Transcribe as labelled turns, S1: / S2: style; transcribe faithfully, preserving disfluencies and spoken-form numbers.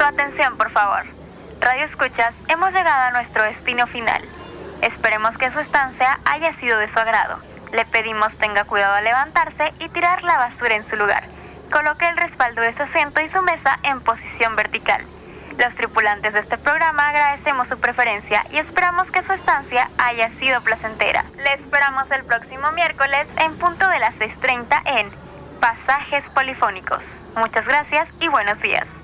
S1: atención, por favor. Radio Escuchas, hemos llegado a nuestro destino final. Esperemos que su estancia haya sido de su agrado. Le pedimos tenga cuidado al levantarse y tirar la basura en su lugar. Coloque el respaldo de su asiento y su mesa en posición vertical. Los tripulantes de este programa agradecemos su preferencia y esperamos que su estancia haya sido placentera. Le esperamos el próximo miércoles en punto de las seis treinta en Pasajes Polifónicos. Muchas gracias y buenos días.